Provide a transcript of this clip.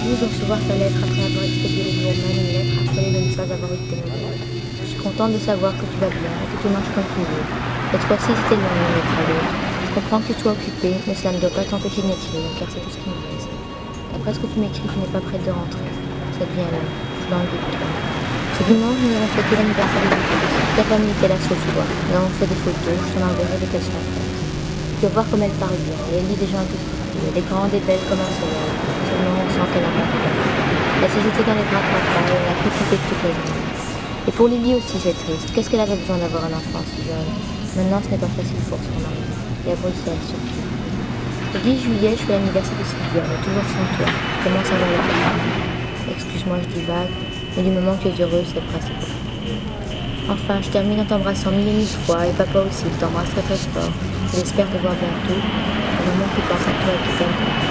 ravie de recevoir ta lettre après avoir expédié le jour même une lettre affolée de ne pas avoir eu de tes nouvelles. Je suis contente de savoir que tu vas bien et que tu marches comme toujours. Cette fois-ci, c'était loin d'une lettre à l'autre. Je comprends que tu sois occupé, mais cela ne doit pas t'empêcher de m'écrire, car c'est tout ce qui me reste. D'après ce que tu m'écris, tu n'es pas prête de rentrer. Ça devient long. Je suis dans le découpement. Ce dimanche, nous allons fêter l'anniversaire de Lucas. Toute la famille était là sauf toi. Nous avons fait des photos, je t'en enverrai dès qu'elles sont faites. Tu vas voir comme elle parle bien, et elle lit des gens un peu plus vieux. Elle est grande et belle comme un soleil. Seulement, on sent qu'elle n'a pas peur. Elle s'est jetée dans les bras de papa et elle a pu quitter toute la journée. Et pour Lily aussi, c'est triste. Qu'est-ce qu'elle avait besoin d'avoir un enfant si jeune? Maintenant, ce n'est pas facile pour son mari. Et à Bruxelles surtout. Le 10 juillet, je fais l'anniversaire de Sylvia, mais toujours sans toi. Comment ça va la famille? Excuse-moi, je divague, mais du moment que tu es heureuse, c'est le principal. Enfin, je termine en t'embrassant mille et mille fois, et papa aussi, il t'embrasse très très fort. J'espère te voir bientôt, un moment qui pense à toi et qui t'aime.